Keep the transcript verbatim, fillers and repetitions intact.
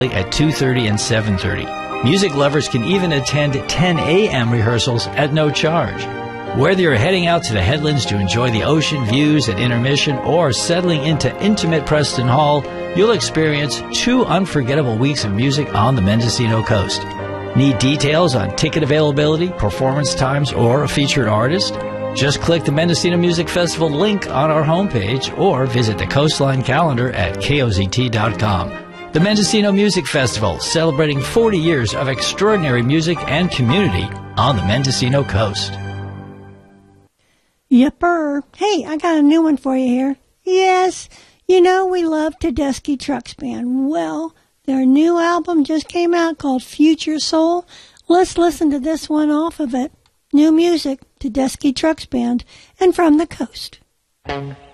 at two thirty and seven thirty. Music lovers can even attend ten a.m. rehearsals at no charge. Whether you're heading out to the Headlands to enjoy the ocean views at intermission or settling into intimate Preston Hall, you'll experience two unforgettable weeks of music on the Mendocino coast. Need details on ticket availability, performance times, or a featured artist? Just click the Mendocino Music Festival link on our homepage or visit the Coastline calendar at K O Z T dot com. The Mendocino Music Festival, celebrating forty years of extraordinary music and community on the Mendocino coast. Yepper. Hey, I got a new one for you here. Yes, you know we love Tedeschi Trucks Band. Well, their new album just came out called Future Soul. Let's listen to this one off of it. New music, Tedeschi Trucks Band, and From the Coast.